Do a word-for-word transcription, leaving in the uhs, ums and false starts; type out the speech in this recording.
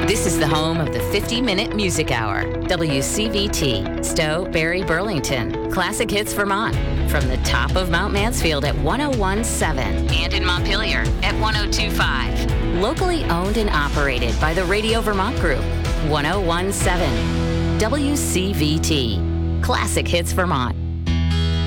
This is the home of the fifty-minute Music Hour. W C V T, Stowe, Barrie, Burlington. Classic Hits Vermont. From the top of Mount Mansfield at one oh one point seven and in Montpelier at one oh two point five. Locally owned and operated by the Radio Vermont Group. one oh one point seven. W C V T, Classic Hits Vermont.